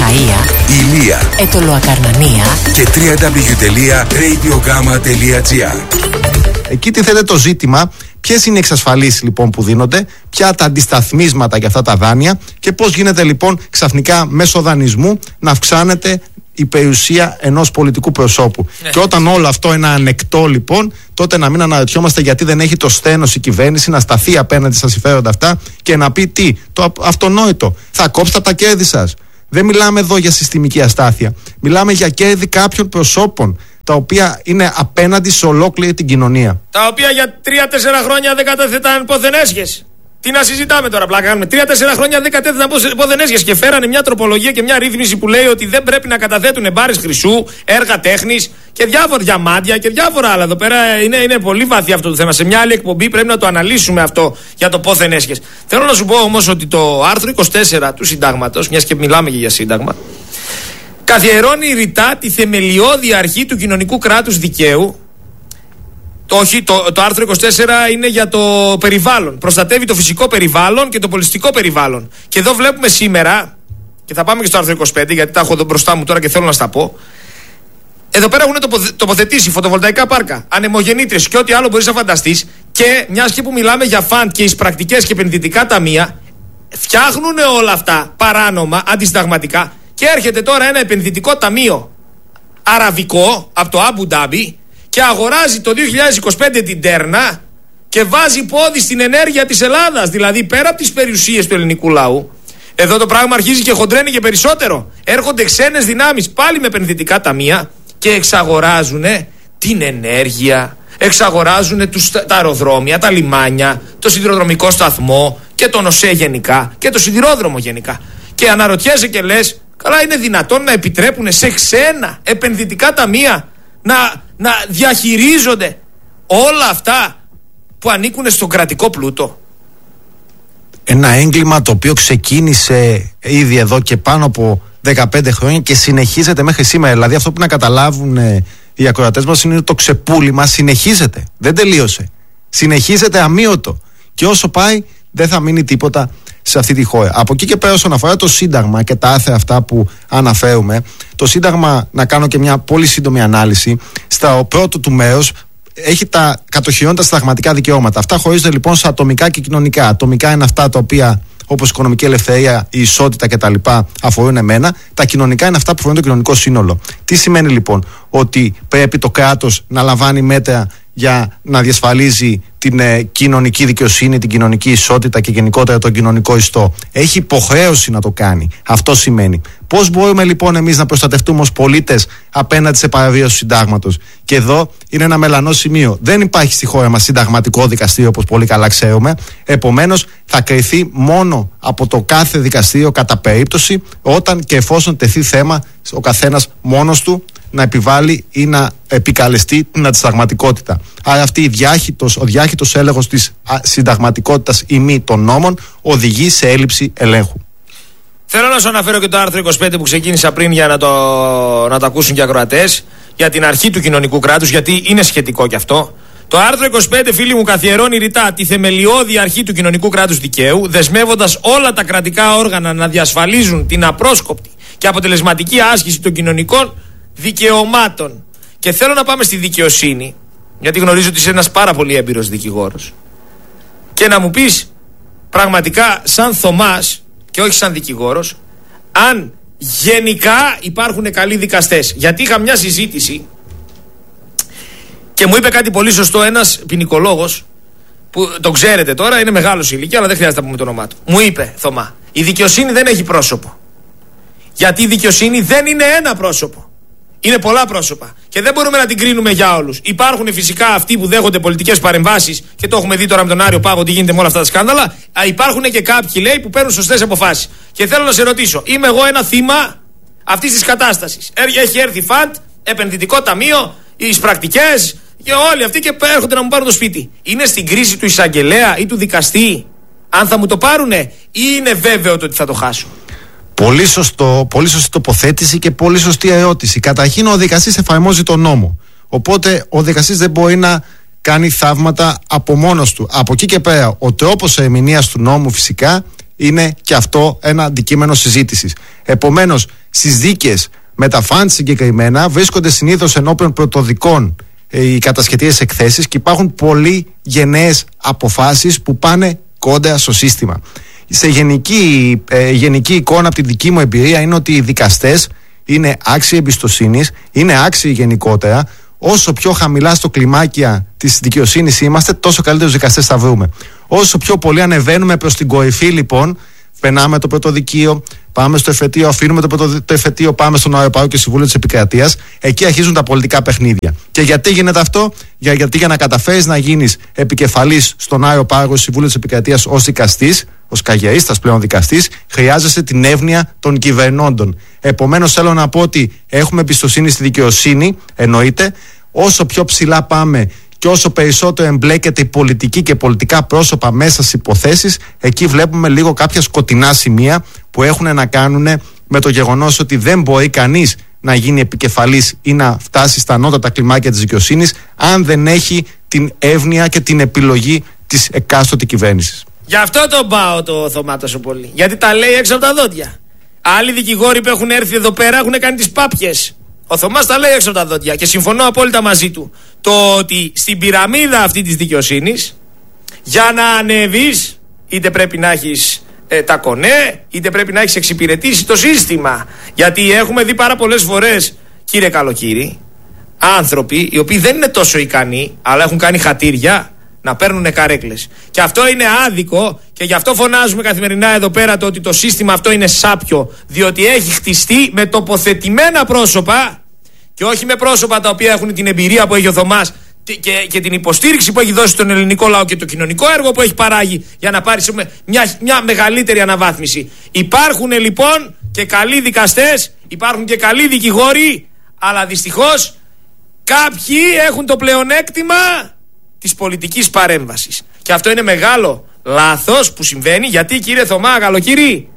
Φαΐα, Ηλία, Ετωλοακαρνανία και www.radiogama.gr. Εκεί τίθεται το ζήτημα, ποιες είναι οι εξασφαλίσεις λοιπόν που δίνονται, ποια τα αντισταθμίσματα για αυτά τα δάνεια και πώς γίνεται λοιπόν ξαφνικά μέσω δανεισμού να αυξάνεται η περιουσία ενός πολιτικού προσώπου. Και όταν όλο αυτό είναι ανεκτό λοιπόν, τότε να μην αναρωτιόμαστε γιατί δεν έχει το σθένος η κυβέρνηση να σταθεί απέναντι στα συμφέροντα αυτά και να πει τι, το αυτονόητο, θα κόψετε τα κέρδη σας. Δεν μιλάμε εδώ για συστημική αστάθεια. Μιλάμε για κέρδη κάποιων προσώπων, τα οποία είναι απέναντι σε ολόκληρη την κοινωνία. Τα οποία για 3-4 χρόνια δεν κατέθεταν πόθεν έσχες. Τι να συζητάμε τώρα, πλάκα κάνουμε. 3-4 χρόνια δεν κατέθεταν πόθεν έσχες και φέρανε μια τροπολογία και μια ρύθμιση που λέει ότι δεν πρέπει να καταθέτουν μπάρες χρυσού, έργα τέχνης και διάφορα διαμάντια και διάφορα άλλα. Εδώ πέρα είναι πολύ βαθύ αυτό το θέμα. Σε μια άλλη εκπομπή πρέπει να το αναλύσουμε αυτό για το πόθεν έσχες. Θέλω να σου πω όμως ότι το άρθρο 24 του Συντάγματος, μιας και μιλάμε και για Σύνταγμα, καθιερώνει ρητά τη θεμελιώδη αρχή του κοινωνικού κράτους δικαίου. Το άρθρο 24 είναι για το περιβάλλον. Προστατεύει το φυσικό περιβάλλον και το πολιτιστικό περιβάλλον. Και εδώ βλέπουμε σήμερα, και θα πάμε και στο άρθρο 25, γιατί τα έχω εδώ μπροστά μου τώρα και θέλω να στα πω. Εδώ πέρα έχουν τοποθετήσει φωτοβολταϊκά πάρκα, ανεμογεννήτριες και ό,τι άλλο μπορείς να φανταστείς. Και μιας και που μιλάμε για φαντ και εισπρακτικές και επενδυτικά ταμεία, φτιάχνουν όλα αυτά παράνομα, αντισυνταγματικά. Και έρχεται τώρα ένα επενδυτικό ταμείο αραβικό από το Αμπου Ντάμπι και αγοράζει το 2025 την Τέρνα και βάζει πόδι στην ενέργεια της Ελλάδας. Δηλαδή πέρα από τις περιουσίες του ελληνικού λαού, εδώ το πράγμα αρχίζει και χοντρένει και περισσότερο. Έρχονται ξένες δυνάμεις πάλι με επενδυτικά ταμεία και εξαγοράζουν την ενέργεια, εξαγοράζουν τα αεροδρόμια, τα λιμάνια, το σιδηροδρομικό σταθμό και τον ΟΣΕ γενικά και το σιδηρόδρομο γενικά. Και αναρωτιέσαι και λες, καλά, είναι δυνατόν να επιτρέπουν σε ξένα επενδυτικά ταμεία να διαχειρίζονται όλα αυτά που ανήκουν στον κρατικό πλούτο? Ένα έγκλημα το οποίο ξεκίνησε ήδη εδώ και πάνω από 15 χρόνια και συνεχίζεται μέχρι σήμερα. Δηλαδή αυτό που να καταλάβουν οι ακροατές μας είναι ότι το ξεπούλημα συνεχίζεται. Δεν τελείωσε. Συνεχίζεται αμύωτο. Και όσο πάει δεν θα μείνει τίποτα σε αυτή τη χώρα. Από εκεί και πέρα, όσον αφορά το Σύνταγμα και τα άρθρα αυτά που αναφέρουμε, το Σύνταγμα, να κάνω και μια πολύ σύντομη ανάλυση, στο πρώτο του μέρος έχει τα κατοχυρώνοντα συνταγματικά δικαιώματα. Αυτά χωρίζονται λοιπόν σε ατομικά και κοινωνικά. Ατομικά είναι αυτά τα οποία, όπως η οικονομική ελευθερία, η ισότητα κτλ., αφορούν εμένα. Τα κοινωνικά είναι αυτά που αφορούν το κοινωνικό σύνολο. Τι σημαίνει λοιπόν? Ότι πρέπει το κράτος να λαμβάνει μέτρα για να διασφαλίζει την κοινωνική δικαιοσύνη, την κοινωνική ισότητα και γενικότερα τον κοινωνικό ιστό. Έχει υποχρέωση να το κάνει. Αυτό σημαίνει. Πώς μπορούμε λοιπόν εμείς να προστατευτούμε ως πολίτες απέναντι σε παραβίαση του συντάγματος? Και εδώ είναι ένα μελανό σημείο. Δεν υπάρχει στη χώρα μας συνταγματικό δικαστήριο, όπως πολύ καλά ξέρουμε. Επομένως, θα κριθεί μόνο από το κάθε δικαστήριο κατά περίπτωση, όταν και εφόσον τεθεί θέμα ο καθένας μόνος του να επιβάλλει ή να επικαλεστεί την αντισυνταγματικότητα. Άρα ο διάχυτος έλεγχος της συνταγματικότητας ή μη των νόμων οδηγεί σε έλλειψη ελέγχου. Θέλω να σου αναφέρω και το άρθρο 25 που ξεκίνησα πριν για να το ακούσουν και οι ακροατές, για την αρχή του κοινωνικού κράτους, γιατί είναι σχετικό κι αυτό. Το άρθρο 25, φίλοι μου, καθιερώνει ρητά τη θεμελιώδη αρχή του κοινωνικού κράτους δικαίου, δεσμεύοντας όλα τα κρατικά όργανα να διασφαλίζουν την απρόσκοπτη και αποτελεσματική άσκηση των κοινωνικών δικαιωμάτων. Και θέλω να πάμε στη δικαιοσύνη, γιατί γνωρίζω ότι είσαι ένας πάρα πολύ έμπειρος δικηγόρος, και να μου πεις πραγματικά σαν Θωμάς και όχι σαν δικηγόρος, αν γενικά υπάρχουν καλοί δικαστές. Γιατί είχα μια συζήτηση και μου είπε κάτι πολύ σωστό ένας ποινικολόγος, που τον ξέρετε τώρα, είναι μεγάλος ηλικία, αλλά δεν χρειάζεται να πούμε το όνομά του. Μου είπε, Θωμά, η δικαιοσύνη δεν έχει πρόσωπο. Γιατί η δικαιοσύνη δεν είναι ένα πρόσωπο. Είναι πολλά πρόσωπα. Και δεν μπορούμε να την κρίνουμε για όλους. Υπάρχουν φυσικά αυτοί που δέχονται πολιτικές παρεμβάσεις, και το έχουμε δει τώρα με τον Άριο Πάγο τι γίνεται με όλα αυτά τα σκάνδαλα. Υπάρχουν και κάποιοι, λέει, που παίρνουν σωστές αποφάσεις. Και θέλω να σε ρωτήσω, είμαι εγώ ένα θύμα αυτής της κατάστασης? Έχει έρθει φαντ, επενδυτικό ταμείο, οι εισπρακτικές και όλοι αυτοί και έρχονται να μου πάρουν το σπίτι. Είναι στην κρίση του εισαγγελέα ή του δικαστή αν θα μου το πάρουνε, ή είναι βέβαιο το ότι θα το χάσω? Πολύ σωστή τοποθέτηση και πολύ σωστή ερώτηση. Καταρχήν, ο δικαστής εφαρμόζει τον νόμο. Οπότε ο δικαστής δεν μπορεί να κάνει θαύματα από μόνος του. Από εκεί και πέρα, ο τρόπος ερμηνείας του νόμου φυσικά είναι και αυτό ένα αντικείμενο συζήτησης. Επομένως, στις δίκες με τα φαντ συγκεκριμένα βρίσκονται συνήθως ενώπιον πρωτοδικών οι κατασχετικές εκθέσεις και υπάρχουν πολύ γενναίες αποφάσεις που πάνε κόντρα στο σύστημα. Σε γενική εικόνα από τη δική μου εμπειρία είναι ότι οι δικαστές είναι άξιοι εμπιστοσύνης, είναι άξιοι γενικότερα. Όσο πιο χαμηλά στο κλιμάκια της δικαιοσύνης είμαστε, τόσο καλύτερους δικαστές θα βρούμε. Όσο πιο πολύ ανεβαίνουμε προς την κορυφή, λοιπόν, περνάμε το πρωτοδικείο, πάμε στο εφετείο, αφήνουμε το εφετείο, πάμε στον Αεροπάγο και Συμβούλιο της Επικρατείας. Εκεί αρχίζουν τα πολιτικά παιχνίδια. Και γιατί γίνεται αυτό? Γιατί για να καταφέρεις να γίνεις επικεφαλής στον Αεροπάγο και Συμβούλιο της Επικρατείας ως δικαστής, ως καγερίστας πλέον δικαστής, χρειάζεσαι την εύνοια των κυβερνώντων. Επομένως, θέλω να πω ότι έχουμε εμπιστοσύνη στη δικαιοσύνη, εννοείται. Όσο πιο ψηλά πάμε και όσο περισσότερο εμπλέκεται η πολιτική και πολιτικά πρόσωπα μέσα στις υποθέσεις, εκεί βλέπουμε λίγο κάποια σκοτεινά σημεία που έχουν να κάνουν με το γεγονός ότι δεν μπορεί κανείς να γίνει επικεφαλής ή να φτάσει στα ανώτατα κλιμάκια της δικαιοσύνης αν δεν έχει την εύνοια και την επιλογή της εκάστοτε κυβέρνησης. Γι' αυτό τον πάω το Θωμά τόσο πολύ. Γιατί τα λέει έξω από τα δόντια. Άλλοι δικηγόροι που έχουν έρθει εδώ πέρα έχουν κάνει τις πάπιες. Ο Θωμάς τα λέει έξω από τα δόντια και συμφωνώ απόλυτα μαζί του. Το ότι στην πυραμίδα αυτή της δικαιοσύνης, για να ανέβεις, είτε πρέπει να έχεις τα κονέ, είτε πρέπει να έχεις εξυπηρετήσει το σύστημα. Γιατί έχουμε δει πάρα πολλές φορές, κύριε Καλοκύρη, άνθρωποι οι οποίοι δεν είναι τόσο ικανοί, αλλά έχουν κάνει χατήρια, να παίρνουν καρέκλες. Και αυτό είναι άδικο και γι' αυτό φωνάζουμε καθημερινά εδώ πέρα το ότι το σύστημα αυτό είναι σάπιο. Διότι έχει χτιστεί με τοποθετημένα πρόσωπα και όχι με πρόσωπα τα οποία έχουν την εμπειρία που έχει ο Θωμάς και την υποστήριξη που έχει δώσει στον ελληνικό λαό και το κοινωνικό έργο που έχει παράγει για να πάρει μια μεγαλύτερη αναβάθμιση. Υπάρχουν λοιπόν και καλοί δικαστές, υπάρχουν και καλοί δικηγόροι, αλλά δυστυχώς κάποιοι έχουν το πλεονέκτημα της πολιτικής παρέμβασης. Και αυτό είναι μεγάλο λάθος που συμβαίνει, γιατί, κύριε Θωμά, Καλοκύρη,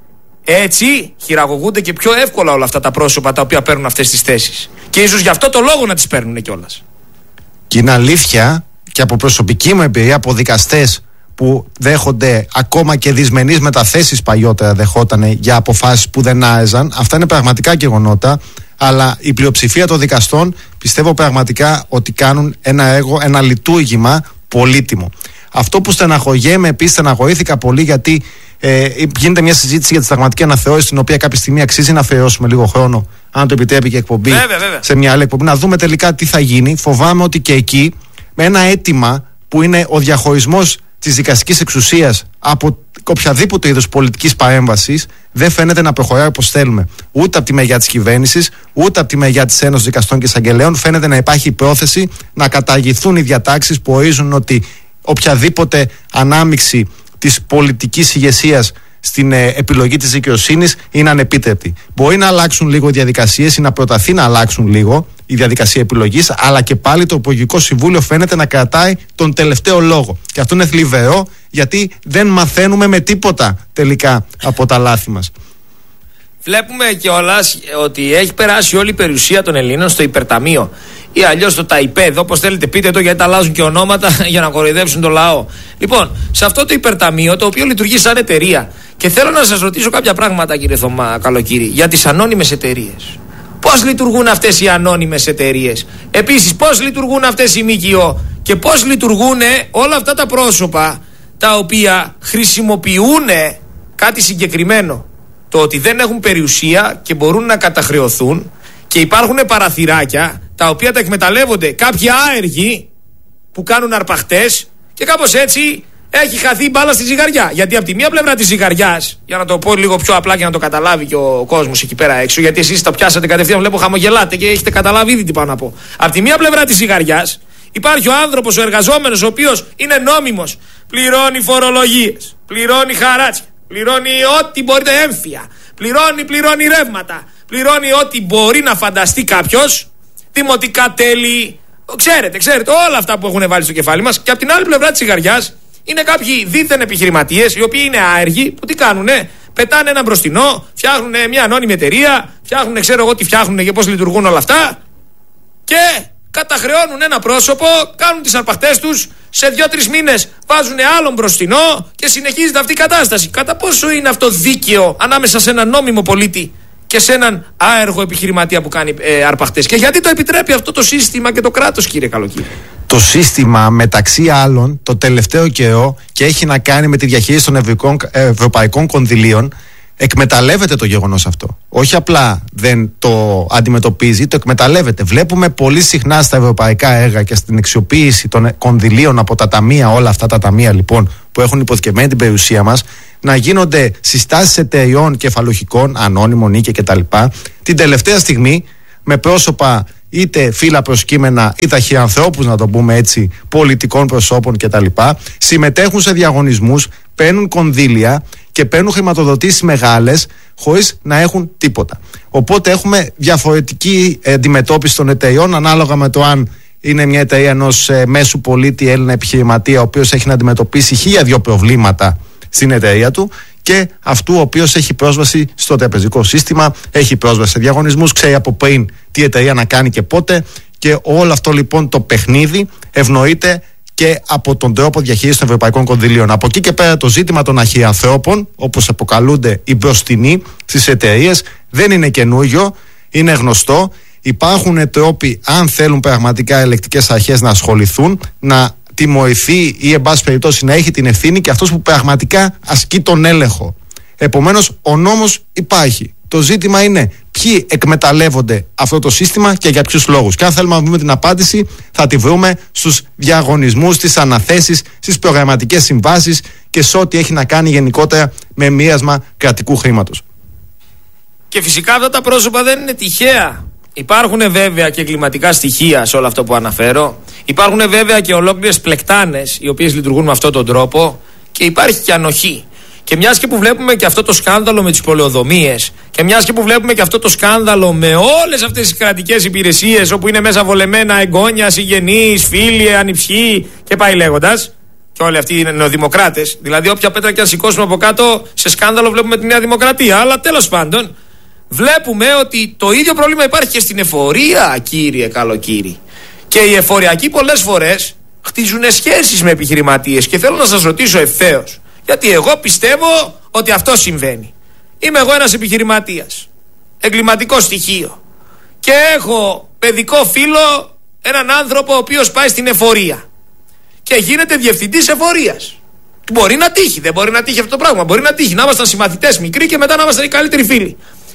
έτσι χειραγωγούνται και πιο εύκολα όλα αυτά τα πρόσωπα τα οποία παίρνουν αυτές τις θέσεις. Και ίσως γι' αυτό το λόγο να τις παίρνουν κιόλας. Και είναι αλήθεια, και από προσωπική μου εμπειρία, από δικαστές που δέχονται ακόμα και δυσμενείς μεταθέσεις παλιότερα δεχότανε για αποφάσεις που δεν άρεζαν. Αυτά είναι πραγματικά γεγονότα. Αλλά η πλειοψηφία των δικαστών πιστεύω πραγματικά ότι κάνουν ένα έργο, ένα λειτουργήμα πολύτιμο. Αυτό που στεναχωριέμαι, επίσης στεναχωρήθηκα πολύ, γιατί γίνεται μια συζήτηση για τη συνταγματική αναθεώρηση, την οποία κάποια στιγμή αξίζει να αφιερώσουμε λίγο χρόνο, αν το επιτρέπει και εκπομπή, βέβαια. Σε μια άλλη εκπομπή, να δούμε τελικά τι θα γίνει. Φοβάμαι ότι και εκεί, με ένα αίτημα που είναι ο διαχωρισμός της δικαστικής εξουσίας από οποιαδήποτε είδους πολιτικής παρέμβασης, δεν φαίνεται να προχωράει όπως θέλουμε. Ούτε από τη μεριά της κυβέρνησης, ούτε από τη μεριά της Ένωσης Δικαστών και Εισαγγελέων φαίνεται να υπάρχει πρόθεση να καταργηθούν οι διατάξεις που ορίζουν ότι οποιαδήποτε ανάμειξη της πολιτικής ηγεσίας στην επιλογή της δικαιοσύνης είναι ανεπίτρεπτη. Μπορεί να αλλάξουν λίγο οι διαδικασίες ή να προταθεί να αλλάξουν λίγο η διαδικασία επιλογής, αλλά και πάλι το Υπουργικό Συμβούλιο φαίνεται να κρατάει τον τελευταίο λόγο. Και αυτό είναι θλιβερό, γιατί δεν μαθαίνουμε με τίποτα τελικά από τα λάθη μας. Βλέπουμε κιόλας ότι έχει περάσει όλη η περιουσία των Ελλήνων στο υπερταμείο ή αλλιώς στο ΤΑΙΠΕΔ, όπως θέλετε πείτε το, γιατί τα αλλάζουν και ονόματα για να κοροϊδέψουν τον λαό. Λοιπόν, σε αυτό το υπερταμείο, το οποίο λειτουργεί σαν εταιρεία, και θέλω να σας ρωτήσω κάποια πράγματα, κύριε Θωμά, Καλοκύρη, για τις ανώνυμες εταιρείες. Πώς λειτουργούν αυτές οι ανώνυμες εταιρείες? Επίσης, πώς λειτουργούν αυτές οι ΜΚΟ και πώς λειτουργούν όλα αυτά τα πρόσωπα τα οποία χρησιμοποιούν κάτι συγκεκριμένο? Το ότι δεν έχουν περιουσία και μπορούν να καταχρεωθούν, και υπάρχουν παραθυράκια τα οποία τα εκμεταλλεύονται κάποιοι άεργοι που κάνουν αρπαχτές, και κάπως έτσι έχει χαθεί η μπάλα στη ζυγαριά. Γιατί από τη μία πλευρά της ζυγαριάς, για να το πω λίγο πιο απλά και να το καταλάβει και ο κόσμος εκεί πέρα έξω, γιατί εσείς τα πιάσατε κατευθείαν, βλέπω χαμογελάτε και έχετε καταλάβει ήδη τι πάω να πω. Από τη μία πλευρά της ζυγαριάς υπάρχει ο άνθρωπος, ο εργαζόμενος, ο οποίος είναι νόμιμος, πληρώνει φορολογίες, πληρώνει χαράτσια, πληρώνει ό,τι μπορείτε, έμφυα, πληρώνει ρεύματα, πληρώνει ό,τι μπορεί να φανταστεί κάποιος, δημοτικά τέλη, ξέρετε όλα αυτά που έχουν βάλει στο κεφάλι μας. Και από την άλλη πλευρά της ζυγαριάς είναι κάποιοι δίθεν επιχειρηματίες, οι οποίοι είναι άεργοι, που τι κάνουνε? Πετάνε ένα μπροστινό, φτιάχνουν μια ανώνυμη εταιρεία, φτιάχνουν ξέρω εγώ τι φτιάχνουν και πώς λειτουργούν όλα αυτά, και καταχρεώνουν ένα πρόσωπο, κάνουν τις αρπαχτές τους, σε 2-3 μήνες βάζουν άλλον μπροστινό και συνεχίζεται αυτή η κατάσταση. Κατά πόσο είναι αυτό δίκαιο ανάμεσα σε έναν νόμιμο πολίτη και σε έναν άεργο επιχειρηματία που κάνει αρπαχτές. Και γιατί το επιτρέπει αυτό το σύστημα και το κράτος, κύριε Καλοκύρη? Το σύστημα, μεταξύ άλλων, το τελευταίο καιρό, και έχει να κάνει με τη διαχείριση των ευρωπαϊκών κονδυλίων, εκμεταλλεύεται το γεγονός αυτό. Όχι απλά δεν το αντιμετωπίζει, το εκμεταλλεύεται. Βλέπουμε πολύ συχνά στα ευρωπαϊκά έργα και στην αξιοποίηση των κονδυλίων από τα ταμεία, όλα αυτά τα ταμεία λοιπόν που έχουν υποθηκευμένη την περιουσία μας, να γίνονται συστάσεις εταιριών κεφαλουχικών, ανώνυμων ή και κτλ. Την τελευταία στιγμή με πρόσωπα είτε φύλλα προσκύμενα είτε αρχιανθρώπους, να το πούμε έτσι, πολιτικών προσώπων κτλ. Συμμετέχουν σε διαγωνισμούς, παίρνουν κονδύλια και παίρνουν χρηματοδοτήσεις μεγάλες χωρίς να έχουν τίποτα. Οπότε έχουμε διαφορετική αντιμετώπιση των εταιριών ανάλογα με το αν είναι μια εταιρεία ενός μέσου πολίτη Έλληνα επιχειρηματία, ο οποίος έχει να αντιμετωπίσει 1002 προβλήματα στην εταιρεία του, και αυτού ο οποίος έχει πρόσβαση στο τραπεζικό σύστημα, έχει πρόσβαση σε διαγωνισμούς, ξέρει από πριν τι εταιρεία να κάνει και πότε, και όλο αυτό λοιπόν το παιχνίδι ευνοείται και από τον τρόπο διαχείρισης των ευρωπαϊκών κονδυλίων. Από εκεί και πέρα το ζήτημα των αρχιανθρώπων, όπως αποκαλούνται οι μπροστινοί στις εταιρείες, δεν είναι καινούριο, είναι γνωστό. Υπάρχουν τρόποι, αν θέλουν πραγματικά ελεκτικές αρχές να ασχοληθούν, να τιμωρηθεί ή εν πάση περιπτώσει να έχει την ευθύνη και αυτός που πραγματικά ασκεί τον έλεγχο. Επομένως ο νόμος υπάρχει. Το ζήτημα είναι ποιοι εκμεταλλεύονται αυτό το σύστημα και για ποιους λόγους. Και αν θέλουμε να βρούμε την απάντηση, θα τη βρούμε στους διαγωνισμούς, στις αναθέσεις, στις προγραμματικές συμβάσεις και σε ό,τι έχει να κάνει γενικότερα με μοίρασμα κρατικού χρήματος. Και φυσικά αυτά τα πρόσωπα δεν είναι τυχαία. Υπάρχουν βέβαια και εγκληματικά στοιχεία σε όλο αυτό που αναφέρω. Υπάρχουν βέβαια και ολόκληρες πλεκτάνες οι οποίες λειτουργούν με αυτόν τον τρόπο, και υπάρχει και ανοχή. Και μιας και που βλέπουμε και αυτό το σκάνδαλο με τις πολεοδομίες, και μιας και που βλέπουμε και αυτό το σκάνδαλο με όλες αυτές τις κρατικές υπηρεσίες, όπου είναι μέσα βολεμένα εγγόνια, συγγενείς, φίλοι, ανιψιοί και πάει λέγοντας, και όλοι αυτοί είναι νεοδημοκράτες. Δηλαδή, όποια πέτρα και αν σηκώσουμε από κάτω, σε σκάνδαλο βλέπουμε τη Νέα Δημοκρατία. Αλλά τέλος πάντων, βλέπουμε ότι το ίδιο πρόβλημα υπάρχει και στην εφορία, κύριε Καλοκύρη. Και οι εφοριακοί πολλές φορές χτίζουν σχέσεις με επιχειρηματίες. Και θέλω να σας ρωτήσω ευθέως, γιατί εγώ πιστεύω ότι αυτό συμβαίνει. Είμαι εγώ ένας επιχειρηματίας, εγκληματικό στοιχείο, και έχω παιδικό φίλο έναν άνθρωπο ο οποίος πάει στην εφορία και γίνεται διευθυντής εφορίας. Μπορεί να τύχει, δεν μπορεί να τύχει αυτό το πράγμα. Μπορεί να τύχει να ήμασταν συμμαθητές μικροί και μετά να ήμασταν οι καλύτεροι φίλοι.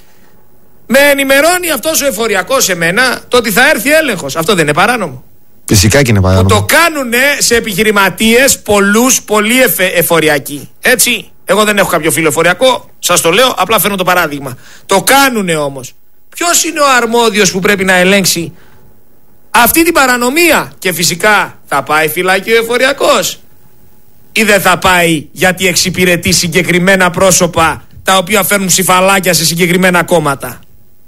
Με ενημερώνει αυτός ο εφοριακός σε μένα το ότι θα έρθει έλεγχος. Αυτό δεν είναι παράνομο? Φυσικά και είναι παράνομο. Που το κάνουν σε επιχειρηματίες πολύ εφοριακοί. Έτσι. Εγώ δεν έχω κάποιο φίλο εφοριακό, σας το λέω, απλά φέρνω το παράδειγμα. Το κάνουνε όμως. Ποιος είναι ο αρμόδιος που πρέπει να ελέγξει αυτή την παρανομία? Και φυσικά θα πάει φυλάκι ο εφοριακός, ή δεν θα πάει γιατί εξυπηρετεί συγκεκριμένα πρόσωπα τα οποία φέρνουν ψηφαλάκια σε συγκεκριμένα κόμματα?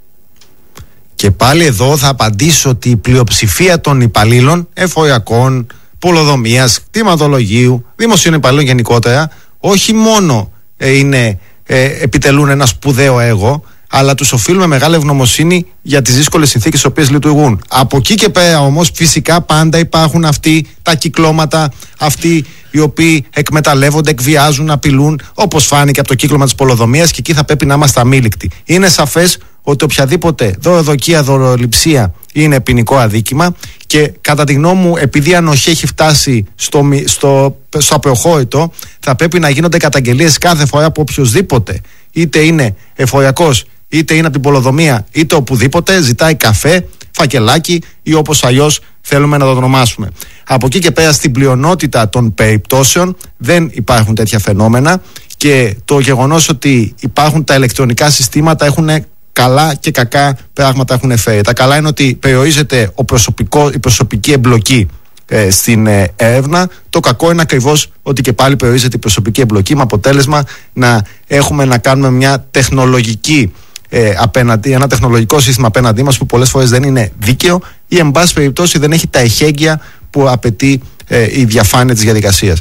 Και πάλι εδώ θα απαντήσω ότι η πλειοψηφία των υπαλλήλων εφοριακών, πολεοδομίας, κτηματολογίου, δημοσίων υπαλλήλων γενικότερα, όχι μόνο επιτελούν ένα σπουδαίο έργο, αλλά τους οφείλουμε μεγάλη ευγνωμοσύνη για τις δύσκολες συνθήκες στις οποίες λειτουργούν. Από εκεί και πέρα όμως φυσικά πάντα υπάρχουν αυτοί τα κυκλώματα, αυτοί οι οποίοι εκμεταλλεύονται, εκβιάζουν, απειλούν, όπως φάνηκε από το κύκλωμα της πολεοδομίας, και εκεί θα πρέπει να είμαστε αμήλικτοι. Είναι σαφές ότι οποιαδήποτε δωροδοκία, δωροληψία είναι ποινικό αδίκημα, και κατά τη γνώμη μου, επειδή η ανοχή έχει φτάσει στο απροχώρητο, θα πρέπει να γίνονται καταγγελίες κάθε φορά που οποιοδήποτε, είτε είναι εφοριακός, είτε είναι από την πολεοδομία, είτε οπουδήποτε, ζητάει καφέ, φακελάκι ή όπως αλλιώς θέλουμε να το ονομάσουμε. Από εκεί και πέρα, στην πλειονότητα των περιπτώσεων δεν υπάρχουν τέτοια φαινόμενα, και το γεγονός ότι υπάρχουν τα ηλεκτρονικά συστήματα έχουν καλά και κακά πράγματα έχουν φέρει. Τα καλά είναι ότι περιορίζεται η προσωπική εμπλοκή στην έρευνα. Το κακό είναι ακριβώς ότι και πάλι περιορίζεται η προσωπική εμπλοκή, με αποτέλεσμα να έχουμε να κάνουμε μια τεχνολογική ένα τεχνολογικό σύστημα απέναντί μας που πολλές φορές δεν είναι δίκαιο, ή εν πάση περιπτώσει δεν έχει τα εχέγγυα που απαιτεί η διαφάνεια της διαδικασίας.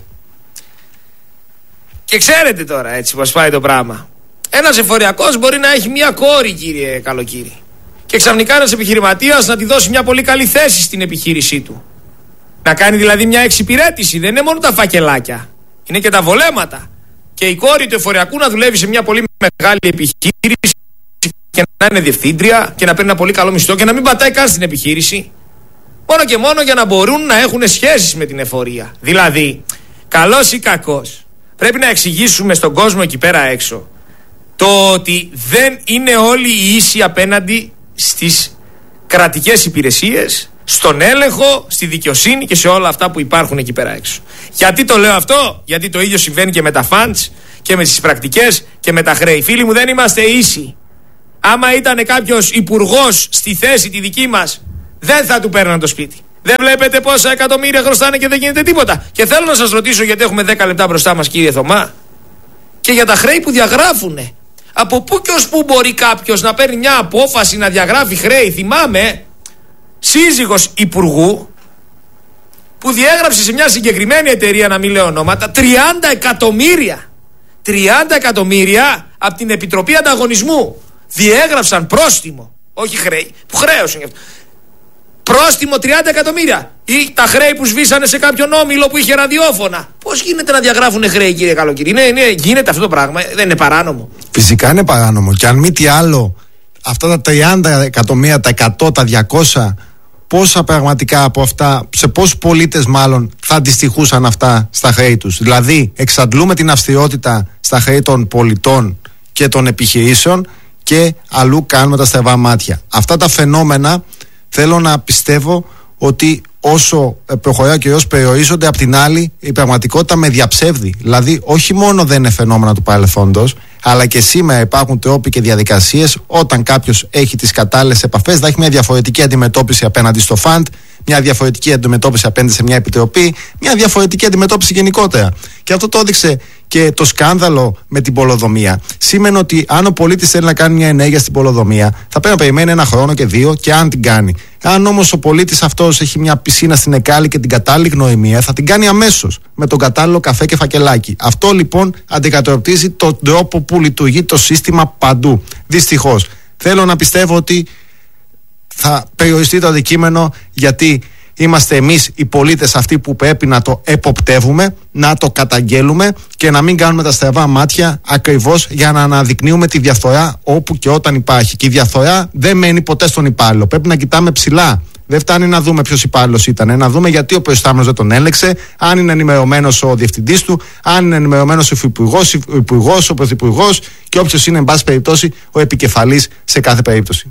Και ξέρετε τώρα έτσι πως πάει το πράγμα. Ένας εφοριακός μπορεί να έχει μια κόρη, κύριε Καλοκύρη, και ξαφνικά ένας επιχειρηματίας να τη δώσει μια πολύ καλή θέση στην επιχείρησή του. Να κάνει δηλαδή μια εξυπηρέτηση. Δεν είναι μόνο τα φακελάκια, είναι και τα βολέματα. Και η κόρη του εφοριακού να δουλεύει σε μια πολύ μεγάλη επιχείρηση και να είναι διευθύντρια και να παίρνει ένα πολύ καλό μισθό και να μην πατάει καν στην επιχείρηση. Μόνο και μόνο για να μπορούν να έχουν σχέσεις με την εφορία. Δηλαδή, καλός ή κακός, πρέπει να εξηγήσουμε στον κόσμο εκεί πέρα έξω το ότι δεν είναι όλοι οι ίσοι απέναντι στις κρατικές υπηρεσίες, στον έλεγχο, στη δικαιοσύνη και σε όλα αυτά που υπάρχουν εκεί πέρα έξω. Γιατί το λέω αυτό? Γιατί το ίδιο συμβαίνει και με τα funds και με τις πρακτικές και με τα χρέη. Φίλοι μου, δεν είμαστε ίσοι. Άμα ήταν κάποιος υπουργός στη θέση τη δική μας, δεν θα του παίρναν το σπίτι. Δεν βλέπετε πόσα εκατομμύρια χρωστάνε και δεν γίνεται τίποτα? Και θέλω να σας ρωτήσω, γιατί έχουμε 10 λεπτά μπροστά μας, κύριε Θωμά, και για τα χρέη που διαγράφουνε. Από πού και ως πού μπορεί κάποιος να παίρνει μια απόφαση να διαγράφει χρέη? Θυμάμαι σύζυγος υπουργού που διέγραψε σε μια συγκεκριμένη εταιρεία, να μην λέω ονόματα, 30 εκατομμύρια. 30 εκατομμύρια από την Επιτροπή Ανταγωνισμού. Διέγραψαν πρόστιμο, όχι χρέη, που χρέωσαν γι' αυτό. Πρόστιμο 30 εκατομμύρια. Ή τα χρέη που σβήσανε σε κάποιον όμιλο που είχε ραδιόφωνα. Πώς γίνεται να διαγράφουν χρέη, κύριε Καλοκύρη? Γίνεται αυτό το πράγμα? Δεν είναι παράνομο? Φυσικά είναι παράνομο. Και αν μη τι άλλο, αυτά τα 30 εκατομμύρια, τα 100, τα 200, πόσα πραγματικά από αυτά, σε πόσους πολίτες μάλλον θα αντιστοιχούσαν αυτά στα χρέη τους? Δηλαδή, εξαντλούμε την αυστηρότητα στα χρέη των πολιτών και των επιχειρήσεων και αλλού κάνουμε τα στραβά μάτια. Αυτά τα φαινόμενα θέλω να πιστεύω ότι όσο προχωράει ο καιρός περιορίζονται, απ' την άλλη η πραγματικότητα με διαψεύδει. Δηλαδή, όχι μόνο δεν είναι φαινόμενα του παρελθόντος, αλλά και σήμερα υπάρχουν τρόποι και διαδικασίες όταν κάποιος έχει τις κατάλληλες επαφές, θα έχει μια διαφορετική αντιμετώπιση απέναντι στο φαντ, μια διαφορετική αντιμετώπιση απέναντι σε μια επιτροπή, μια διαφορετική αντιμετώπιση γενικότερα. Και αυτό το έδειξε και το σκάνδαλο με την πολεοδομία. Σήμαινε ότι αν ο πολίτης θέλει να κάνει μια ενέργεια στην πολεοδομία, θα πρέπει να περιμένει 1 χρόνο και 2, και αν την κάνει. Αν όμως ο πολίτης αυτός έχει μια πισίνα στην Εκάλη και την κατάλληλη γνωριμία, θα την κάνει αμέσως με τον κατάλληλο καφέ και φακελάκι. Αυτό λοιπόν αντικατοπτρίζει τον τρόπο που λειτουργεί το σύστημα παντού. Δυστυχώς. Θέλω να πιστεύω ότι θα περιοριστεί το αντικείμενο, γιατί είμαστε εμείς οι πολίτες αυτοί που πρέπει να το εποπτεύουμε, να το καταγγέλουμε και να μην κάνουμε τα στραβά μάτια, ακριβώς για να αναδεικνύουμε τη διαφθορά όπου και όταν υπάρχει. Και η διαφθορά δεν μένει ποτέ στον υπάλληλο. Πρέπει να κοιτάμε ψηλά. Δεν φτάνει να δούμε ποιος υπάλληλος ήταν. Να δούμε γιατί ο προϊστάμενος δεν τον έλεξε, αν είναι ενημερωμένος ο διευθυντής του, αν είναι ενημερωμένος ο υπουργός, ο πρωθυπουργός και όποιος είναι, εν πάση περιπτώσει, ο επικεφαλής σε κάθε περίπτωση.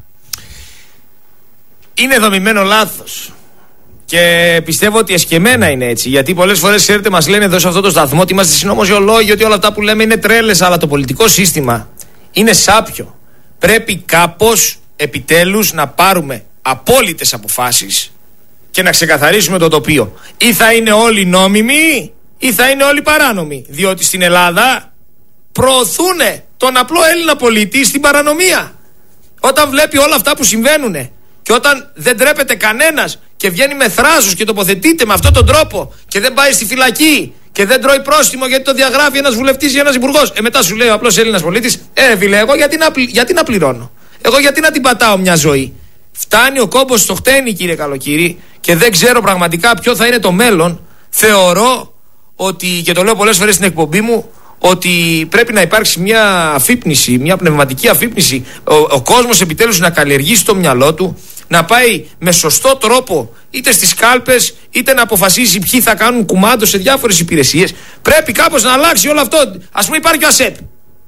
Είναι δομημένο λάθος. Και πιστεύω ότι εσκεμμένα είναι έτσι. Γιατί πολλές φορές, ξέρετε, μας λένε εδώ σε αυτό το σταθμό ότι είμαστε συνωμοσιολόγοι, ότι όλα αυτά που λέμε είναι τρέλες. Αλλά το πολιτικό σύστημα είναι σάπιο. Πρέπει κάπως επιτέλους να πάρουμε απόλυτες αποφάσεις και να ξεκαθαρίσουμε το τοπίο. Ή θα είναι όλοι νόμιμοι ή θα είναι όλοι παράνομοι. Διότι στην Ελλάδα προωθούν τον απλό Έλληνα πολίτη στην παρανομία. Όταν βλέπει όλα αυτά που συμβαίνουν και όταν δεν τρέπεται κανένας και βγαίνει με θράσος και τοποθετείται με αυτόν τον τρόπο και δεν πάει στη φυλακή και δεν τρώει πρόστιμο γιατί το διαγράφει ένας βουλευτής ή ένας υπουργός, μετά σου λέει ο απλός Έλληνας πολίτης, φίλε, εγώ γιατί να πληρώνω? Εγώ γιατί να την πατάω μια ζωή? Φτάνει ο κόμπος στο χτένι, κύριε Καλοκύρη, και δεν ξέρω πραγματικά ποιο θα είναι το μέλλον. Θεωρώ ότι, και το λέω πολλές φορές στην εκπομπή μου, ότι πρέπει να υπάρξει μια αφύπνιση, μια πνευματική αφύπνιση. Ο κόσμος επιτέλους να καλλιεργήσει το μυαλό του, να πάει με σωστό τρόπο είτε στις κάλπες είτε να αποφασίσει ποιοι θα κάνουν κουμάντο σε διάφορες υπηρεσίες. Πρέπει κάπως να αλλάξει όλο αυτό. Ας πούμε, υπάρχει ο ΑΣΕΠ.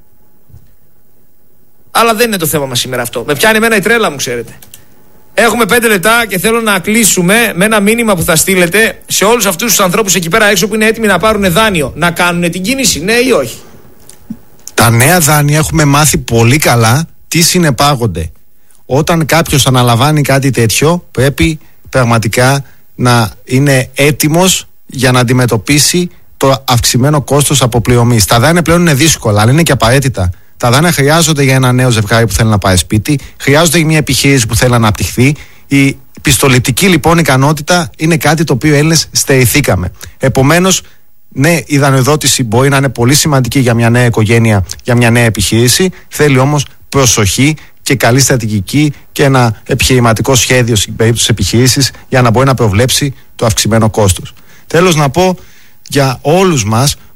Αλλά δεν είναι το θέμα μας σήμερα αυτό. Με πιάνει εμένα η τρέλα μου, ξέρετε. Έχουμε 5 λεπτά και θέλω να κλείσουμε με ένα μήνυμα που θα στείλετε σε όλους αυτούς τους ανθρώπους εκεί πέρα έξω που είναι έτοιμοι να πάρουν δάνειο. Να κάνουν την κίνηση, ναι ή όχι? Τα νέα δάνεια έχουμε μάθει πολύ καλά τι συνεπάγονται. Όταν κάποιος αναλαμβάνει κάτι τέτοιο, πρέπει πραγματικά να είναι έτοιμος για να αντιμετωπίσει το αυξημένο κόστος αποπληρωμής. Τα δάνεια πλέον είναι δύσκολα, αλλά είναι και απαραίτητα. Τα δάνεια χρειάζονται για ένα νέο ζευγάρι που θέλει να πάει σπίτι, χρειάζονται για μια επιχείρηση που θέλει να αναπτυχθεί. Η πιστοληπτική λοιπόν ικανότητα είναι κάτι το οποίο οι Έλληνες στερηθήκαμε. Επομένως, ναι, η δανειοδότηση μπορεί να είναι πολύ σημαντική για μια νέα οικογένεια, για μια νέα επιχείρηση. Θέλει όμως προσοχή και καλή στρατηγική και ένα επιχειρηματικό σχέδιο στην περίπτωση της επιχείρησης για να μπορεί να προβλέψει το αυξημένο κόστος. Τέλος, να πω για όλους μας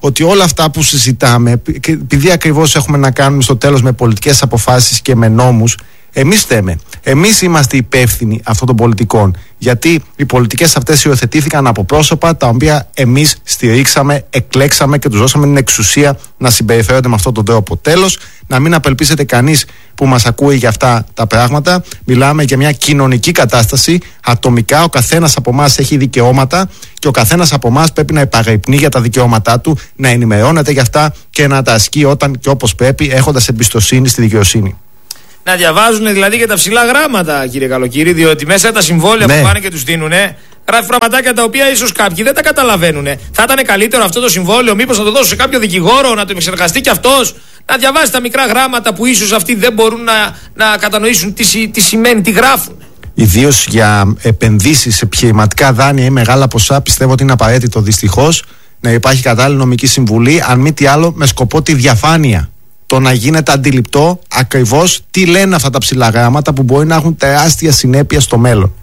ότι όλα αυτά που συζητάμε, επειδή ακριβώς έχουμε να κάνουμε στο τέλος με πολιτικές αποφάσεις και με νόμους, εμείς φταίμε. Εμείς είμαστε υπεύθυνοι αυτών των πολιτικών. Γιατί οι πολιτικές αυτές υιοθετήθηκαν από πρόσωπα τα οποία εμείς στηρίξαμε, εκλέξαμε και τους δώσαμε την εξουσία να συμπεριφέρονται με αυτόν τον τρόπο. Τέλος, να μην απελπίσετε κανείς που μας ακούει για αυτά τα πράγματα. Μιλάμε για μια κοινωνική κατάσταση. Ατομικά ο καθένας από εμάς έχει δικαιώματα και ο καθένας από εμάς πρέπει να επαγρυπνεί για τα δικαιώματά του, να ενημερώνεται για αυτά και να τα ασκεί όταν και όπως πρέπει, έχοντας εμπιστοσύνη στη δικαιοσύνη. Να διαβάζουν δηλαδή και τα ψηλά γράμματα, κύριε Καλοκύρη, διότι μέσα τα συμβόλαια που πάνε και τους δίνουνε, γράφει γραμματάκια τα οποία ίσως κάποιοι δεν τα καταλαβαίνουν. Θα ήταν καλύτερο αυτό το συμβόλαιο, μήπως να το δώσω σε κάποιο δικηγόρο, να το επεξεργαστεί κι αυτός, να διαβάσει τα μικρά γράμματα που ίσως αυτοί δεν μπορούν να κατανοήσουν τι σημαίνει, τι γράφουν. Ιδίως για επενδύσεις σε επιχειρηματικά δάνεια ή μεγάλα ποσά, πιστεύω ότι είναι απαραίτητο δυστυχώς να υπάρχει κατάλληλη νομική συμβουλή, αν μη τι άλλο με σκοπό τη διαφάνεια. Το να γίνεται αντιληπτό ακριβώς τι λένε αυτά τα ψηλά γράμματα που μπορεί να έχουν τεράστια συνέπεια στο μέλλον.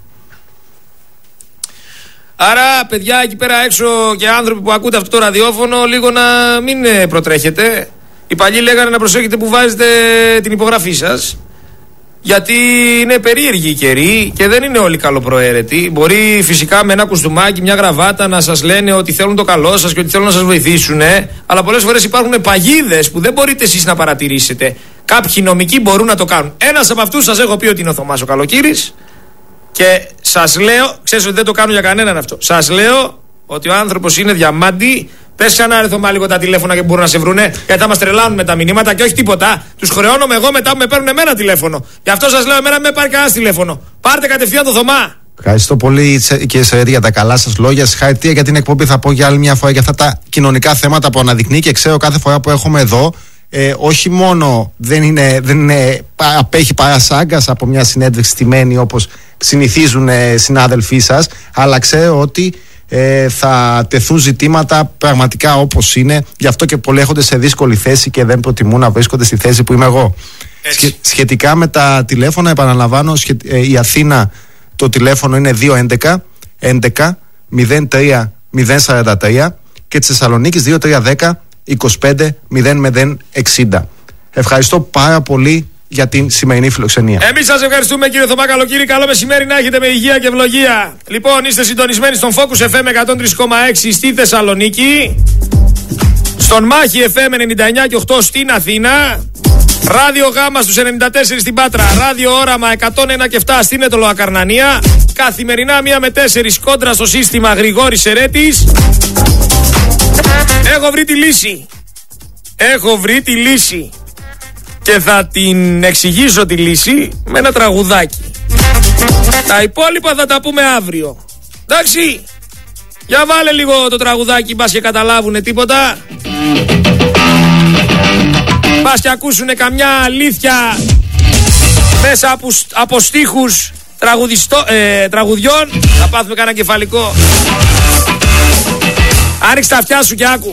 Άρα, παιδιά, εκεί πέρα έξω και άνθρωποι που ακούτε αυτό το ραδιόφωνο, λίγο να μην προτρέχετε. Οι παλιοί λέγανε να προσέχετε που βάζετε την υπογραφή σας. Γιατί είναι περίεργοι οι καιροί και δεν είναι όλοι καλοπροαίρετοι. Μπορεί φυσικά με ένα κουστούμάκι, μια γραβάτα να σας λένε ότι θέλουν το καλό σας και ότι θέλουν να σας βοηθήσουν. Αλλά πολλές φορές υπάρχουν παγίδες που δεν μπορείτε εσείς να παρατηρήσετε. Κάποιοι νομικοί μπορούν να το κάνουν. Ένας από αυτούς σας έχω πει ότι είναι ο Θωμάς ο Καλοκύρης. Και σας λέω, ξέρεις ότι δεν το κάνω για κανέναν αυτό. Σας λέω ότι ο άνθρωπος είναι διαμάντη. Πες ξανά, ρε Θωμά, λίγο τα τηλέφωνα και μπορούν να σε βρούνε. Γιατί θα μας τρελάνουν με τα μηνύματα και όχι τίποτα. Τους χρεώνομαι εγώ μετά που με παίρνουν εμένα τηλέφωνο. Γι' αυτό σας λέω, εμένα μην με πάρει κανένα τηλέφωνο. Πάρτε κατευθείαν το Θωμά. Ευχαριστώ πολύ, κύριε Σερέτη, για τα καλά σας λόγια. Συγχαρητήρια για την εκπομπή. Θα πω για άλλη μια φορά για αυτά τα κοινωνικά θέματα που αναδεικνύει και ξέρω κάθε φορά που έχουμε εδώ. Όχι μόνο δεν απέχει παρασάγκας από μια συνέντευξη στημένη όπως συνηθίζουν συνάδελφοί σας, αλλά ξέρω ότι θα τεθούν ζητήματα πραγματικά όπως είναι. Γι' αυτό και πολλοί έρχονται σε δύσκολη θέση και δεν προτιμούν να βρίσκονται στη θέση που είμαι εγώ. Σχετικά με τα τηλέφωνα, επαναλαμβάνω, η Αθήνα το τηλέφωνο είναι 211 11 03 043 και της Θεσσαλονίκης 2310 25 0060. Ευχαριστώ πάρα πολύ για την σημερινή φιλοξενία. Εμείς σας ευχαριστούμε, κύριε Θωμά Καλοκύρη. Καλό μεσημέρι να έχετε με υγεία και ευλογία. Λοιπόν, είστε συντονισμένοι στον Focus FM 103,6 στη Θεσσαλονίκη, στον Μάχη FM 99 και 8 στην Αθήνα, Ράδιο Γάμα στους 94 στην Πάτρα, Ράδιο Όραμα 101 και 7 στην Ετωλοακαρνανία, καθημερινά 1 με 4 κόντρα στο σύστημα Γρηγόρης Σερέτης. Έχω βρει τη λύση. Έχω βρει τη λύση. Και θα την εξηγήσω τη λύση με ένα τραγουδάκι. Τα υπόλοιπα θα τα πούμε αύριο. Εντάξει. Για βάλε λίγο το τραγουδάκι, μπας και καταλάβουνε τίποτα. Μπας και ακούσουνε καμιά αλήθεια μέσα από στίχους τραγουδιών. Θα πάθουμε κανένα κεφαλικό. Άνοιξε τα αυτιά σου και άκου.